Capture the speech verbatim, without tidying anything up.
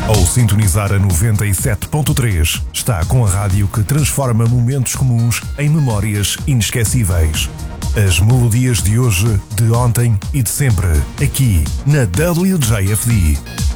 Ao sintonizar a noventa e sete ponto três, está com a rádio que transforma momentos comuns em memórias inesquecíveis. As melodias de hoje, de ontem e de sempre, aqui na W J F D.